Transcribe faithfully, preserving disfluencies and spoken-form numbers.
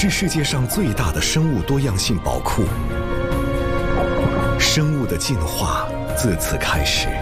是世界上最大的生物多样性宝库。生物的进化自此开始。